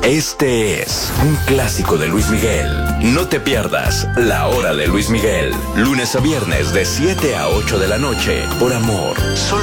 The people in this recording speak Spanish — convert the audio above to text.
Este es un clásico de Luis Miguel. No te pierdas La Hora de Luis Miguel. Lunes a viernes de 7 a 8 de la noche. Por Amor. Solo